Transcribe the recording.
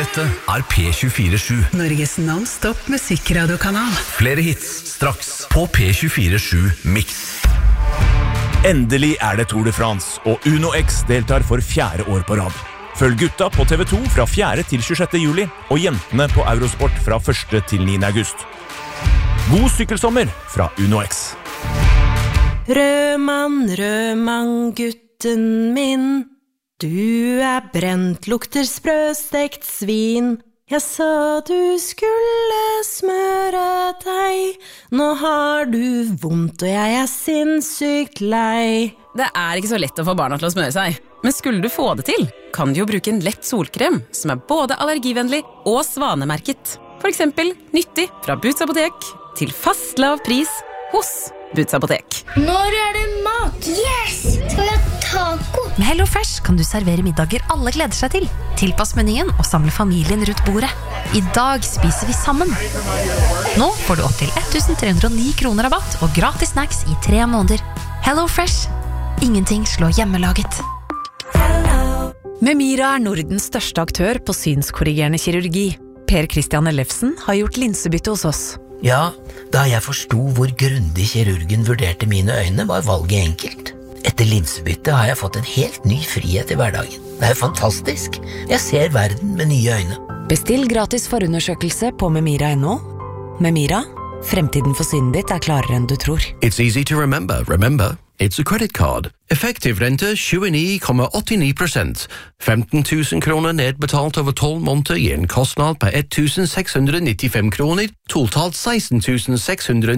Dette P247. Norges non-stop musikkradiokanal. Flere hits straks på P247 Mix. Endelig det Tour de France, og Uno X deltar for 4. år på rad. Følg gutta på TV 2 fra 4. til 26. juli, og jentene på Eurosport fra 1. til 9. august. God sykkelsommer fra Uno X. Rødmann, gutten min. Du brent, lukter sprøstekt svin. Jeg sa du skulle smøre deg. Nå har du vondt, og jeg sinnssykt lei. Det ikke så lett å få barna til å smøre seg. Men skulle du få det til, kan du jo bruke en lett solkrem som både allergivennlig og svanemerket. For eksempel nyttig fra Boots Apotek til fast lav pris hos Boots Apotek. Når det mat? Yes! Skal vi ha taco? Med Hello Fresh kan du servere middager alle gleder seg til. Tilpass menyen og samle familien rundt bordet. I dag spiser vi sammen. Nå får du opp til 1309 kroner rabatt og gratis snacks i 3 måneder. Hello Fresh. Ingenting slår hjemmelaget. Memira Nordens største aktør på synskorrigerende kirurgi. Per Christian Ellefsen har gjort linsebytte hos oss. Ja, da jeg forstod hvor grundig kirurgen vurderte mine øyne, var valget enkelt. Etter linsebytte har jeg fått en helt ny frihet i hverdagen. Det jo fantastisk. Jeg ser verden med nye øyne. Bestill gratis forundersøkelse på memira.no. Memira, fremtiden for synet ditt klarere enn du tror. It's easy to remember. Remember, it's a credit card. Effektiv rente 29,89%. 15 000 kroner nedbetalt over 12 måneder gir en kostnad på 1 695 kroner, totalt 16 600